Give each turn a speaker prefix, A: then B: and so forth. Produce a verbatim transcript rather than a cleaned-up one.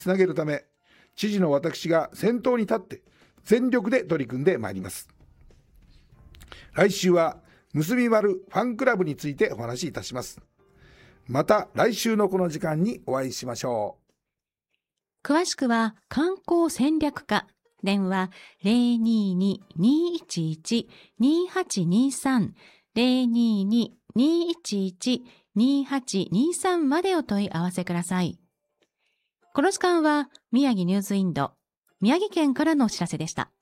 A: つなげるため、知事の私が先頭に立って全力で取り組んでまいります。来週は結び丸ファンクラブについてお話しいたします。また来週のこの時間にお会いしましょ
B: う。詳しくは観光戦略課、電話 ゼロにーにーにーいちいちにーはちにーさん ゼロにーにーにーいちいちにーはちにーさんまでお問い合わせください。この時間は宮城ニュースインド、宮城県からのお知らせでした。